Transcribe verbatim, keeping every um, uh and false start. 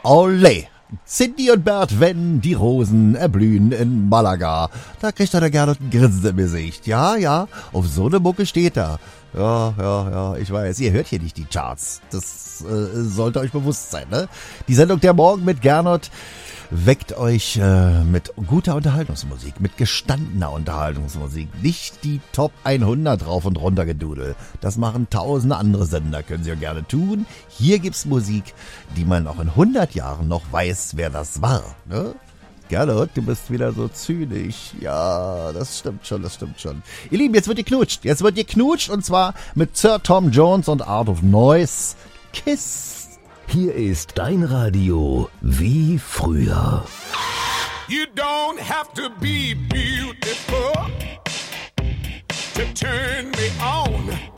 Olé! Cindy und Bert, wenn die Rosen erblühen in Malaga. Da kriegt er da gerne ein Grinsen im Gesicht. Ja, ja, auf so eine Mucke steht er. Ja, ja, ja, ich weiß, ihr hört hier nicht die Charts. Das äh, sollte euch bewusst sein, ne? Die Sendung der Morgen mit Gernot weckt euch äh, mit guter Unterhaltungsmusik, mit gestandener Unterhaltungsmusik. Nicht die Top hundert rauf und runter gedudel. Das machen tausende andere Sender, können sie ja gerne tun. Hier gibt's Musik, die man auch in hundert Jahren noch weiß, wer das war, ne? Gernot, du bist wieder so zynisch. Ja, das stimmt schon, das stimmt schon. Ihr Lieben, jetzt wird geknutscht. Jetzt wird geknutscht und zwar mit Sir Tom Jones und Art of Noise. Kiss. Hier ist dein Radio wie früher. You don't have to be beautiful to turn me on.